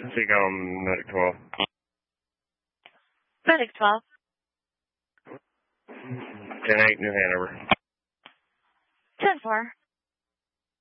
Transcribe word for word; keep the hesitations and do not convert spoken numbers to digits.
Seacom, Medic twelve. Medic twelve. ten eight, New Hanover. ten four.